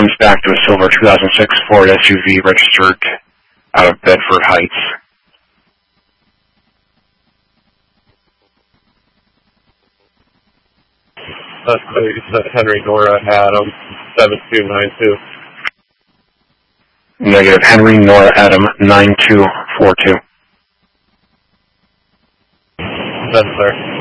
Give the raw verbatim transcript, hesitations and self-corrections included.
comes back to a silver two thousand six Ford S U V registered out of Bedford Heights. That's uh, Henry Nora Adam, seven two nine two. Negative, Henry Nora Adam, nine two four two. That's sir.